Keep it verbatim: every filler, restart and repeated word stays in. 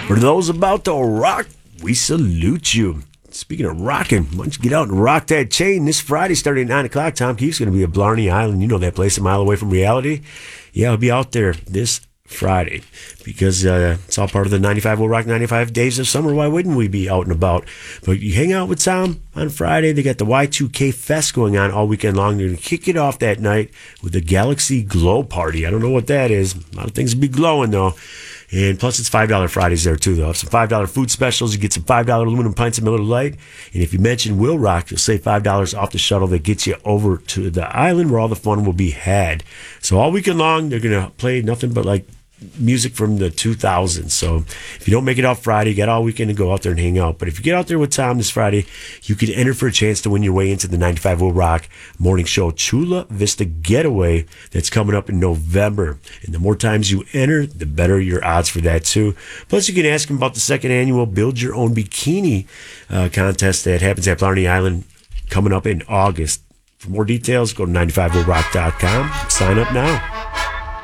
For those about to rock, we salute you. Speaking of rocking, why don't you get out and rock that chain this Friday starting at nine o'clock. Tom Keefe's going to be at Blarney Island. You know that place a mile away from reality. Yeah, I'll be out there this Friday because uh, it's all part of the ninety-five Will Rock ninety-five Days of Summer. Why wouldn't we be out and about? But you hang out with Tom on Friday. They got the Y two K Fest going on all weekend long. They're going to kick it off that night with the Galaxy Glow Party. I don't know what that is. A lot of things will be glowing, though. And plus, it's five dollars Fridays there, too. They'll have some five dollars food specials. You get some five dollars aluminum pints of Miller Lite. And if you mention Will Rock, you'll save five dollars off the shuttle that gets you over to the island where all the fun will be had. So all weekend long, they're going to play nothing but, like, music from the two thousands. So if you don't make it out Friday, you got all weekend to go out there and hang out. But if you get out there with Tom this Friday, you can enter for a chance to win your way into the ninety-five Will Rock morning show Chula Vista Getaway that's coming up in November. And the more times you enter, the better your odds for that too. Plus you can ask him about the second annual Build Your Own Bikini uh, contest that happens at Blarney Island coming up in August. For more details, go to ninety-five will rock dot com. Sign up now.